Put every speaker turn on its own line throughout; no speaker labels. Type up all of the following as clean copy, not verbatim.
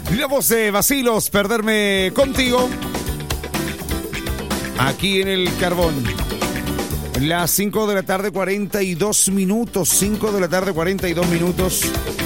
La voz de Vacilos, perderme contigo. Aquí en el Carbón. Las 5 de la tarde, 42 minutos. 5 de la tarde, 42 minutos.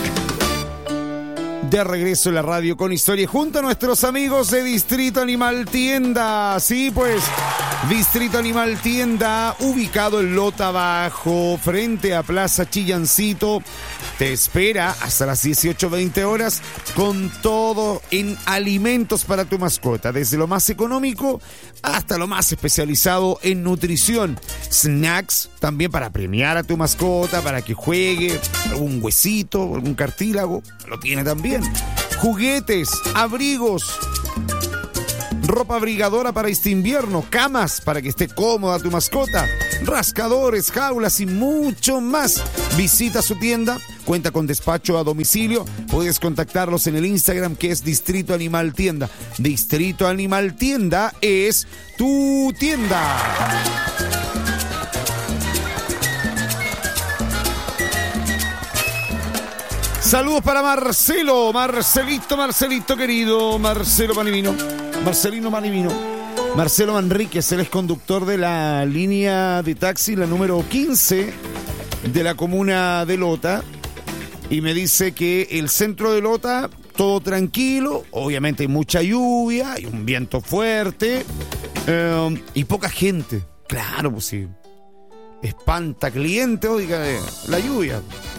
De regreso en la radio con historia junto a nuestros amigos de Distrito Animal Tienda. Sí, pues, Distrito Animal Tienda, ubicado en Lota Bajo, frente a Plaza Chillancito. Te espera hasta las 18:20 horas con todo en alimentos para tu mascota, desde lo más económico hasta lo más especializado en nutrición. Snacks también para premiar a tu mascota, para que juegue, algún huesito, algún cartílago, lo tiene también. Juguetes, abrigos, ropa abrigadora para este invierno, camas para que esté cómoda tu mascota, rascadores, jaulas y mucho más. Visita su tienda, cuenta con despacho a domicilio. Puedes contactarlos en el Instagram, que es Distrito Animal Tienda. Distrito Animal Tienda es tu tienda. Saludos para Marcelito querido, Marcelo Manivino. Marcelo Manríquez, él es conductor de la línea de taxi, la número 15 de la comuna de Lota. Y me dice que el centro de Lota, todo tranquilo. Obviamente hay mucha lluvia, hay un viento fuerte y poca gente. Claro, pues sí. Espanta cliente, oiga, la lluvia.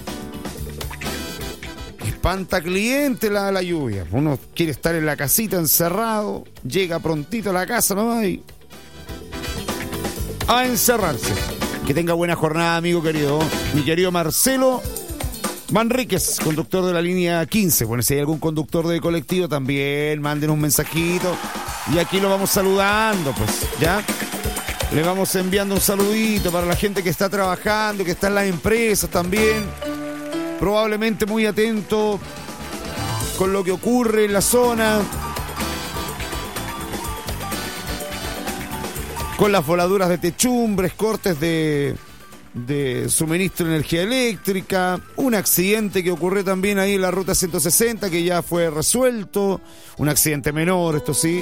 Espanta cliente la lluvia. Uno quiere estar en la casita encerrado, llega prontito a la casa nomás y a encerrarse. Que tenga buena jornada, amigo querido. Mi querido Marcelo Manríquez, conductor de la línea 15. Bueno, si hay algún conductor de colectivo también, manden un mensajito y aquí lo vamos saludando, pues, ¿ya? Le vamos enviando un saludito para la gente que está trabajando, que está en las empresas también. Probablemente muy atento con lo que ocurre en la zona, con las voladuras de techumbres, cortes de suministro de energía eléctrica, un accidente que ocurrió también ahí en la ruta 160 que ya fue resuelto, un accidente menor, esto sí.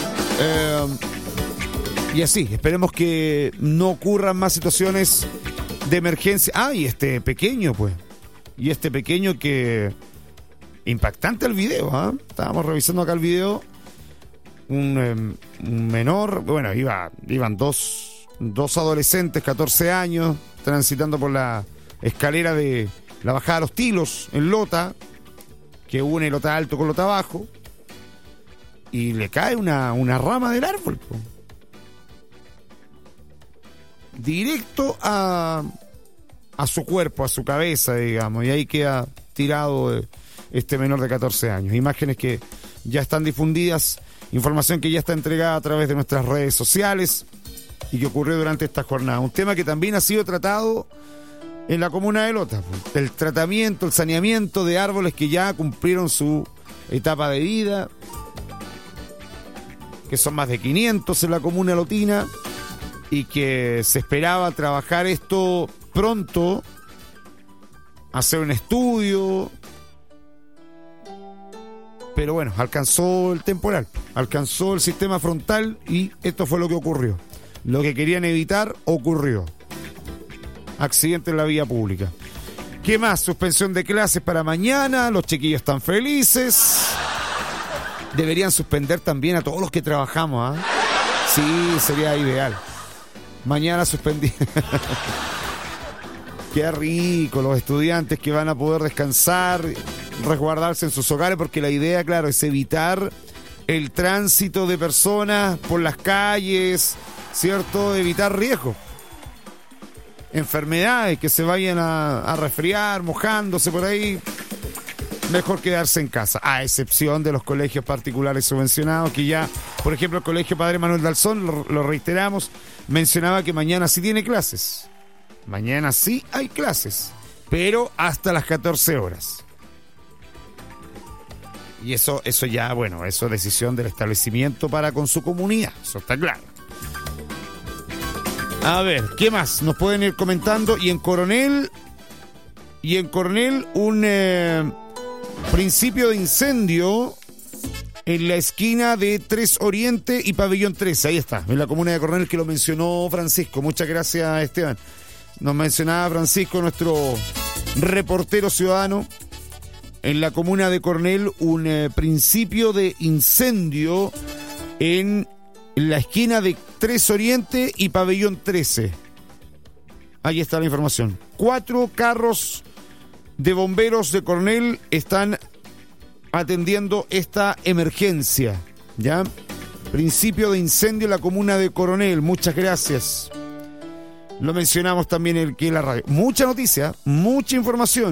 Y así, esperemos que no ocurran más situaciones de emergencia. Y este pequeño, pues. Y este pequeño que... Impactante el video, ¿ah? Estábamos revisando acá el video. Un menor, bueno, iban dos adolescentes, 14 años, transitando por la escalera de la bajada a Los Tilos, en Lota, que une Lota Alto con Lota Bajo, y le cae una rama del árbol, po. Directo a su cuerpo, a su cabeza, digamos, y ahí queda tirado este menor de 14 años. Imágenes que ya están difundidas, información que ya está entregada a través de nuestras redes sociales y que ocurrió durante esta jornada. Un tema que también ha sido tratado en la comuna de Lota, el tratamiento, el saneamiento de árboles que ya cumplieron su etapa de vida, que son más de 500 en la comuna lotina, y que se esperaba trabajar esto pronto, hacer un estudio, pero bueno, alcanzó el temporal, alcanzó el sistema frontal y esto fue lo que ocurrió. Lo que querían evitar ocurrió. Accidente en la vía pública. ¿Qué más? Suspensión de clases para mañana, los chiquillos están felices. Deberían suspender también a todos los que trabajamos, ¿ah? Sí, sería ideal. Mañana suspendí. Qué rico, los estudiantes que van a poder descansar, resguardarse en sus hogares, porque la idea, claro, es evitar el tránsito de personas por las calles, ¿cierto? Evitar riesgos. Enfermedades que se vayan a resfriar, mojándose por ahí. Mejor quedarse en casa, a excepción de los colegios particulares subvencionados, que ya, por ejemplo, el Colegio Padre Manuel Dalzón, lo reiteramos, mencionaba que mañana sí tiene clases. Mañana sí hay clases, pero hasta las 14 horas. Y eso ya, bueno, eso es decisión del establecimiento para con su comunidad, eso está claro. A ver, ¿qué más? Nos pueden ir comentando. Y en Coronel un principio de incendio en la esquina de 3 Oriente y Pabellón 13. Ahí está, en la comuna de Coronel, que lo mencionó Francisco. Muchas gracias, Esteban. Nos mencionaba Francisco, nuestro reportero ciudadano, en la comuna de Coronel, un principio de incendio en la esquina de 3 Oriente y Pabellón 13. Ahí está la información. 4 carros de bomberos de Coronel están atendiendo esta emergencia, ¿ya? Principio de incendio en la comuna de Coronel. Muchas gracias. Lo mencionamos también aquí en la radio. Mucha noticia, mucha información.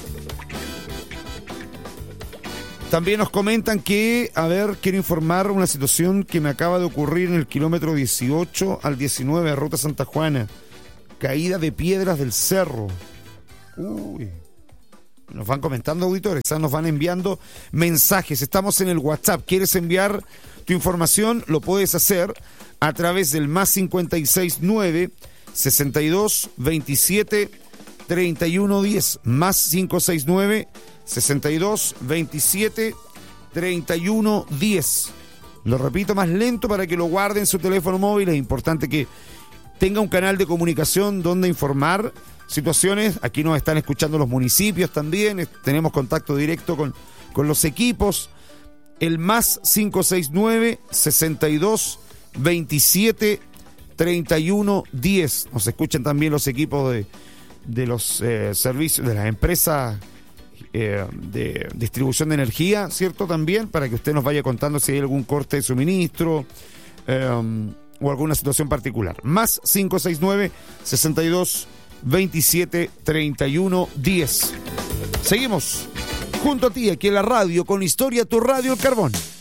También nos comentan que, quiero informar una situación que me acaba de ocurrir en el kilómetro 18 al 19 de Ruta Santa Juana. Caída de piedras del cerro. Uy. Nos van comentando, auditores, nos van enviando mensajes. Estamos en el WhatsApp. ¿Quieres enviar tu información? Lo puedes hacer a través del +569 62 27 31 10. +569 62 27 31 10. Lo repito más lento para que lo guarde en su teléfono móvil. Es importante que tenga un canal de comunicación donde informar situaciones. Aquí nos están escuchando los municipios también. Tenemos contacto directo con los equipos. El +569 62 27 31 10. Nos escuchan también los equipos de los servicios, de las empresas de distribución de energía, ¿cierto? También, para que usted nos vaya contando si hay algún corte de suministro o alguna situación particular. +569 62 27 31 10. Seguimos junto a ti aquí en la radio con Historia Tu Radio El Carbón.